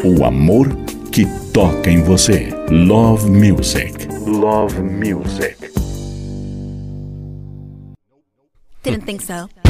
O amor que toca em você. Love Music. Love Music. Didn't think so.